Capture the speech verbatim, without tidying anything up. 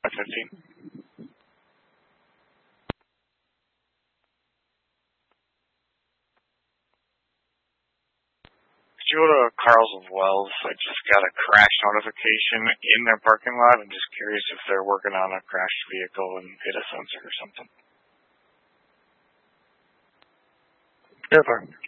five fifteen. Could you go to Carl's of Wells? I just got a crash notification in their parking lot. I'm just curious if they're working on a crashed vehicle and hit a sensor or something. Yeah, fine.